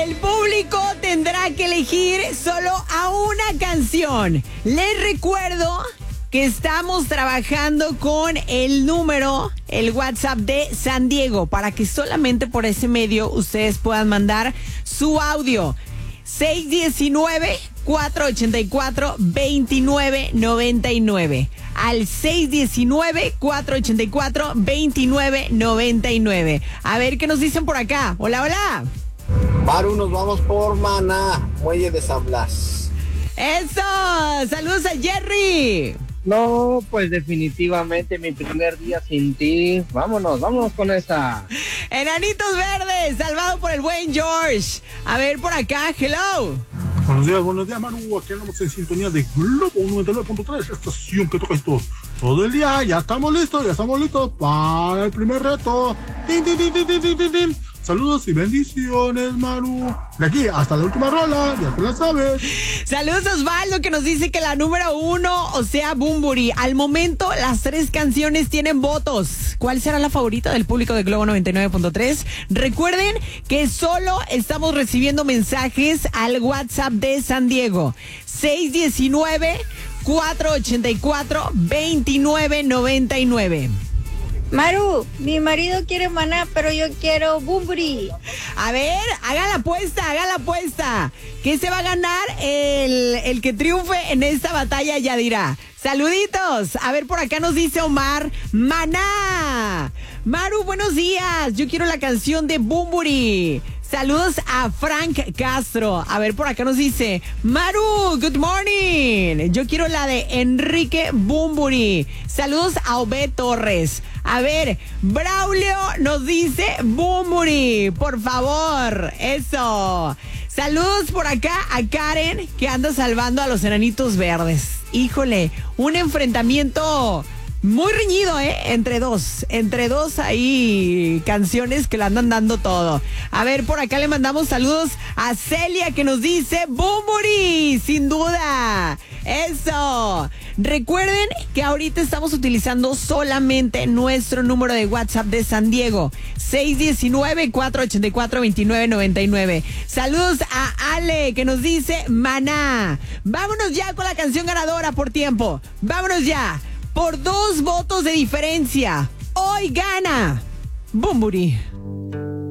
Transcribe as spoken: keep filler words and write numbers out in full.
El público tendrá que elegir solo a una canción. Les recuerdo que estamos trabajando con el número, el WhatsApp de San Diego, para que solamente por ese medio ustedes puedan mandar su audio. seis uno nueve, cuatro ocho cuatro, dos nueve nueve nueve. Al seis uno nueve, cuatro ocho cuatro, dos nueve nueve nueve. A ver qué nos dicen por acá. Hola, hola. Maru, nos vamos por Maná, Muelle de San Blas. Eso, saludos a Jerry. No, pues definitivamente mi primer día sin ti. Vámonos, vámonos con esa. Enanitos Verdes, salvado por el buen George. A ver por acá, hello. Buenos días, buenos días, Manu. Aquí andamos en sintonía de Globo noventa y nueve punto tres, estación que toca esto todo el día. Ya estamos listos, ya estamos listos para el primer reto. ¡Tin, tin, tin, tin, tin, tin, tin! Saludos y bendiciones, Manu. De aquí hasta la última rola, ya te la sabes. Saludos a Osvaldo, que nos dice que la número uno, o sea, Bunbury. Al momento, las tres canciones tienen votos. ¿Cuál será la favorita del público de Globo noventa y nueve punto tres? Recuerden que solo estamos recibiendo mensajes al WhatsApp de San Diego. seis uno nueve, cuatro ocho cuatro, dos nueve nueve nueve. Maru, mi marido quiere Maná, pero yo quiero Bunbury. A ver, haga la apuesta, haga la apuesta. ¿Qué se va a ganar? El, el que triunfe en esta batalla ya dirá. Saluditos. A ver, por acá nos dice Omar, Maná. Maru, buenos días. Yo quiero la canción de Bunbury. Saludos a Frank Castro. A ver, por acá nos dice, Maru, good morning. Yo quiero la de Enrique Bunbury. Saludos a Obed Torres. A ver, Braulio nos dice Bunbury, por favor. Eso. Saludos por acá a Karen, que anda salvando a los Enanitos Verdes. Híjole, un enfrentamiento muy reñido, ¿eh? Entre dos, entre dos ahí canciones que le andan dando todo. A ver, por acá le mandamos saludos a Celia, que nos dice Bunbury, sin duda. Eso. Recuerden que ahorita estamos utilizando solamente nuestro número de WhatsApp de San Diego, seis uno nueve, cuatro ocho cuatro, dos nueve nueve nueve. Saludos a Ale, que nos dice Maná. Vámonos ya con la canción ganadora por tiempo. Vámonos ya. Por dos votos de diferencia, hoy gana Bunbury.